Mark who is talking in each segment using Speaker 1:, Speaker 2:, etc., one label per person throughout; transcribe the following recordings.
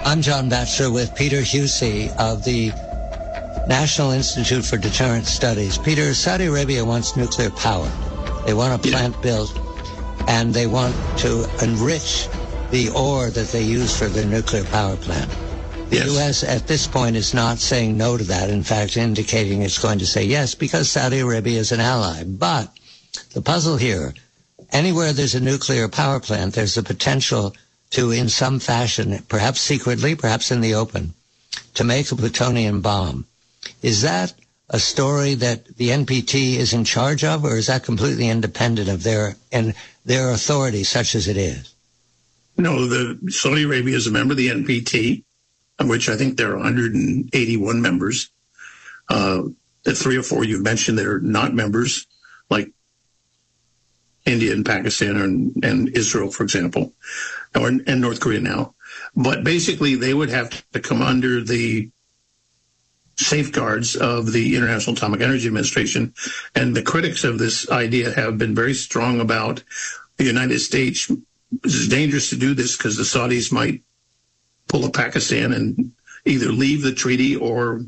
Speaker 1: I'm John Batchelor with Peter Husey of the National Institute for Deterrent Studies. Peter, Saudi Arabia wants nuclear power. They want a plant built, and they want to enrich the ore that they use for their nuclear power plant. The U.S. at this point is not saying no to that, in fact, indicating it's going to say yes because Saudi Arabia is an ally. But the puzzle here, anywhere there's a nuclear power plant, there's the potential to, in some fashion, perhaps secretly, perhaps in the open, to make a plutonium bomb. Is that a story that the NPT is in charge of, or is that completely independent of their authority, such as it is?
Speaker 2: No, Saudi Arabia is a member of the NPT, of which I think there are 181 members. The 3 or 4 you've mentioned that are not members, like India and Pakistan and Israel, for example, and North Korea now. But basically, they would have to come under the safeguards of the International Atomic Energy Administration. And the critics of this idea have been very strong about the United States. It's dangerous to do this because the Saudis might pull a Pakistan and either leave the treaty or,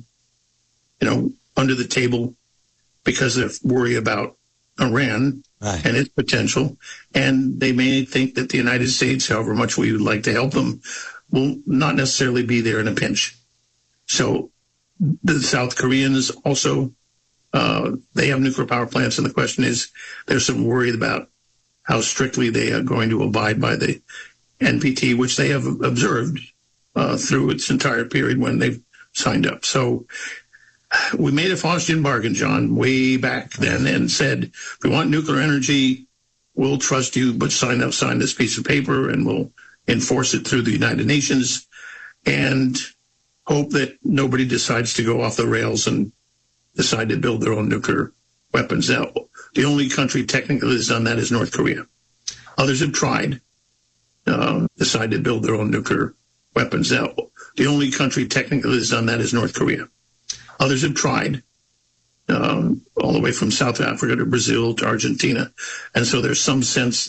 Speaker 2: under the table because of worry about Iran and its potential. And they may think that the United States, however much we would like to help them, will not necessarily be there in a pinch. So the South Koreans also, they have nuclear power plants, and the question is, there's some worry about how strictly they are going to abide by the NPT, which they have observed through its entire period when they've signed up. So we made a Faustian bargain, John, way back then, and said, if we want nuclear energy, we'll trust you, but sign this piece of paper, and we'll enforce it through the United Nations, and hope that nobody decides to go off the rails and decide to build their own nuclear weapons. Now, the only country technically that's done that is North Korea. Others have tried, decide to build their own nuclear weapons. Now, the only country technically that's done that is North Korea. Others have tried, all the way from South Africa to Brazil to Argentina. And so there's some sense